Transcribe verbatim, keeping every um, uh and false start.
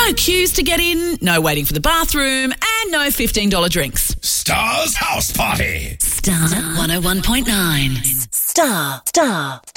No queues to get in, no waiting for the bathroom, and no fifteen dollars drinks. Star's House Party. Star one oh one point nine. Star. Star.